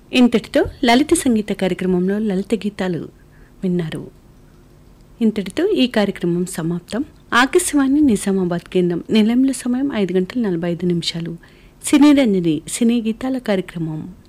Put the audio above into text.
ఇంతటితో లలిత సంగీత కార్యక్రమంలో లలిత గీతాలు విన్నారు. ఇంతటితో ఈ కార్యక్రమం సమాప్తం. ఆకాశవాణి నిజామాబాద్ కేంద్రం. నిలయంలో సమయం 5 గంటల 45 నిమిషాలు. సినీ రంజని సినీ గీతాల కార్యక్రమం